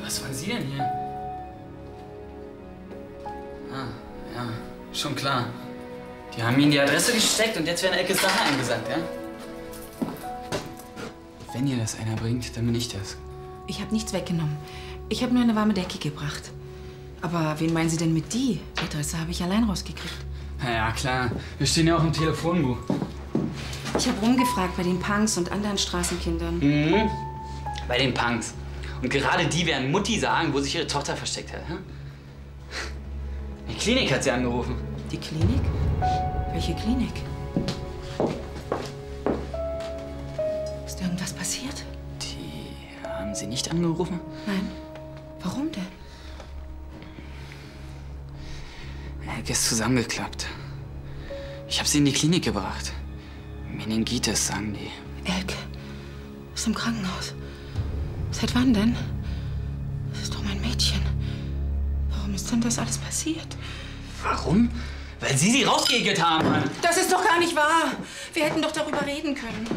Was wollen Sie denn hier? Ah, ja, schon klar. Die haben Ihnen die Adresse gesteckt und jetzt werden Elkes Sachen eingesackt, ja? Wenn ihr das einer bringt, dann bin ich das. Ich habe nichts weggenommen. Ich habe nur eine warme Decke gebracht. Aber wen meinen Sie denn mit die? Die Adresse habe ich allein rausgekriegt. Na ja, klar. Wir stehen ja auch im Telefonbuch. Ich habe rumgefragt bei den Punks und anderen Straßenkindern. Mhm. Bei den Punks. Und gerade die werden Mutti sagen, wo sich ihre Tochter versteckt hat. Hm? Die Klinik hat sie angerufen. Die Klinik? Welche Klinik? Ist irgendwas passiert? Die haben Sie nicht angerufen? Nein. Warum denn? Elke ist zusammengeklappt. Ich habe sie in die Klinik gebracht. Meningitis, sagen die. Elke ist im Krankenhaus. Seit wann denn? Das ist doch mein Mädchen. Warum ist denn das alles passiert? Warum? Weil Sie rausgeekelt haben, Mann. Das ist doch gar nicht wahr. Wir hätten doch darüber reden können.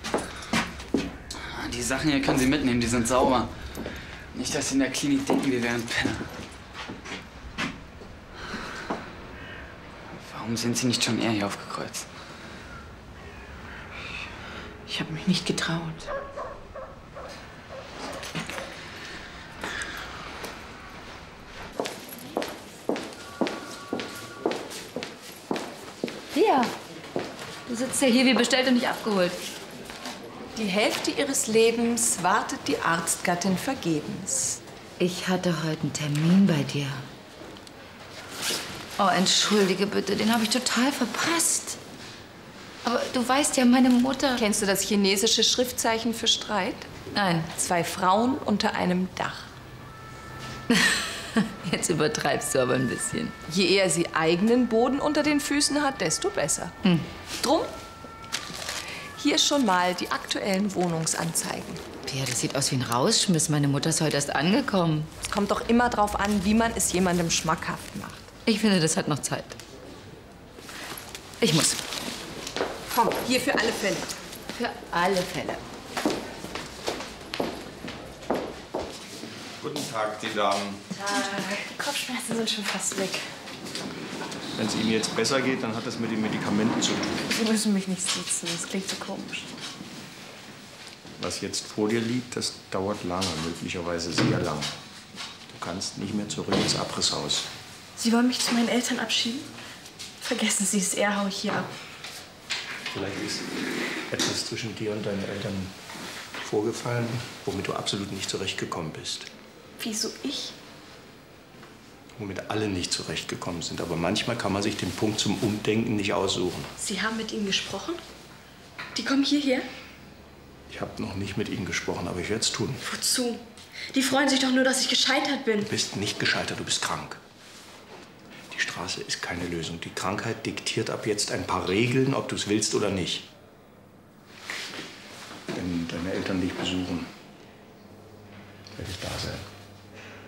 Die Sachen hier können Sie mitnehmen, die sind sauber. Nicht, dass Sie in der Klinik denken, wir wären Penner. Warum sind Sie nicht schon eher hier aufgekreuzt? Ich habe mich nicht getraut. Ria, du sitzt ja hier wie bestellt und nicht abgeholt. Die Hälfte ihres Lebens wartet die Arztgattin vergebens. Ich hatte heute einen Termin bei dir. Oh, entschuldige bitte, den habe ich total verpasst. Aber du weißt ja, meine Mutter... Kennst du das chinesische Schriftzeichen für Streit? Nein. 2 Frauen unter einem Dach. Jetzt übertreibst du aber ein bisschen. Je eher sie eigenen Boden unter den Füßen hat, desto besser. Drum, hier schon mal die aktuellen Wohnungsanzeigen. Pia, das sieht aus wie ein Rausschmiss. Meine Mutter ist heute erst angekommen. Es kommt doch immer drauf an, wie man es jemandem schmackhaft macht. Ich finde, das hat noch Zeit. Ich muss. Komm, hier für alle Fälle. Für alle Fälle. Guten Tag, die Damen. Die Kopfschmerzen sind schon fast weg. Wenn es Ihnen jetzt besser geht, dann hat das mit den Medikamenten zu tun. Sie müssen mich nicht sitzen, das klingt so komisch. Was jetzt vor dir liegt, das dauert lange, möglicherweise sehr lang. Du kannst nicht mehr zurück ins Abrisshaus. Sie wollen mich zu meinen Eltern abschieben? Vergessen Sie es, eher hau ich hier ab. Vielleicht ist etwas zwischen dir und deinen Eltern vorgefallen, womit du absolut nicht zurechtgekommen bist. Wieso ich? Womit alle nicht zurechtgekommen sind. Aber manchmal kann man sich den Punkt zum Umdenken nicht aussuchen. Sie haben mit ihnen gesprochen? Die kommen hierher? Ich habe noch nicht mit ihnen gesprochen, aber ich werde es tun. Wozu? Die freuen sich doch nur, dass ich gescheitert bin. Du bist nicht gescheitert, du bist krank. Die Straße ist keine Lösung. Die Krankheit diktiert ab jetzt ein paar Regeln, ob du es willst oder nicht. Wenn deine Eltern dich besuchen, werde ich da sein.